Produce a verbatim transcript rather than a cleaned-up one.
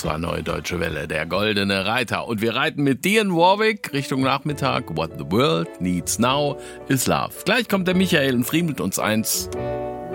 Das war Neue Deutsche Welle, der Goldene Reiter. Und wir reiten mit Dionne Warwick Richtung Nachmittag. What the world needs now is love. Gleich kommt der Michael und friemelt uns eins